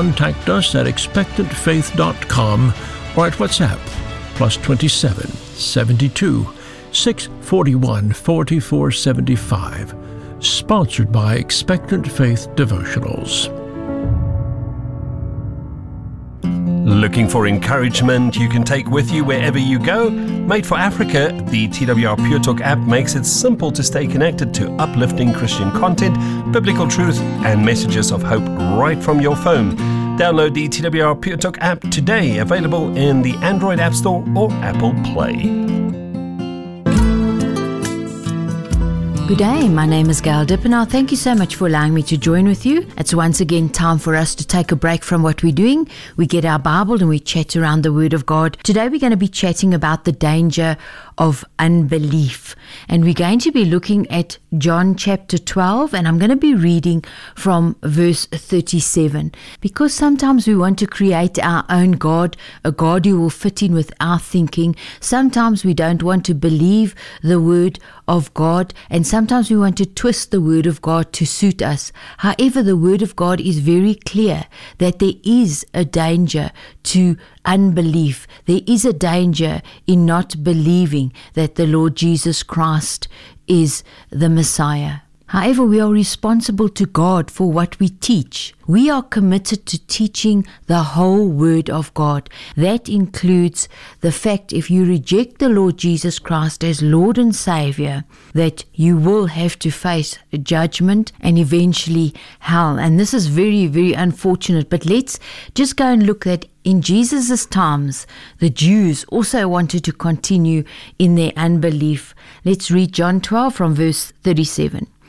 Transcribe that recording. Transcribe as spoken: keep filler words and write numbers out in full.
contact us at expectant faith dot com or at WhatsApp, plus twenty-seven, seventy-two, six forty-one, forty-four seventy-five. Sponsored by Expectant Faith Devotionals. Looking for encouragement you can take with you wherever you go? Made for Africa, the T W R Pure Talk app makes it simple to stay connected to uplifting Christian content, biblical truth, and messages of hope right from your phone. Download the T W R Pure Talk app today, available in the Android App Store or Apple Play. Good day, my name is Gail Dippenaar. Thank you so much for allowing me to join with you. It's once again time for us to take a break from what we're doing. We get our Bible and we chat around the Word of God. Today we're going to be chatting about the danger of unbelief. And we're going to be looking at John chapter twelve, and I'm going to be reading from verse thirty-seven. Because sometimes we want to create our own God, a God who will fit in with our thinking. Sometimes we don't want to believe the Word of God, and sometimes we want to twist the Word of God to suit us. However, the Word of God is very clear that there is a danger to unbelief. There is a danger in not believing that the Lord Jesus Christ is the Messiah. However, we are responsible to God for what we teach. We are committed to teaching the whole Word of God. That includes the fact if you reject the Lord Jesus Christ as Lord and Savior, that you will have to face judgment and eventually hell. And this is very, very unfortunate. But let's just go and look at in Jesus' times, the Jews also wanted to continue in their unbelief. Let's read John twelve from verse thirty-seven.